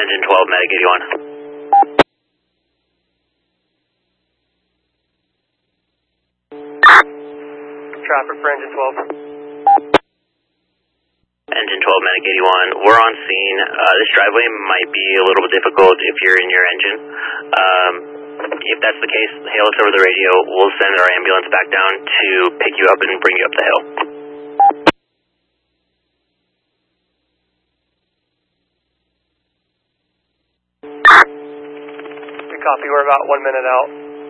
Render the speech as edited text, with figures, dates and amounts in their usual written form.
Engine 12, Medic 81. Traffic for Engine 12. Engine 12, Medic 81. We're on scene. This driveway might be a little bit difficult if you're in your engine. If that's the case, hail us over the radio. We'll send our ambulance back down to pick you up and bring you up the hill. Good copy. We're about 1 minute out.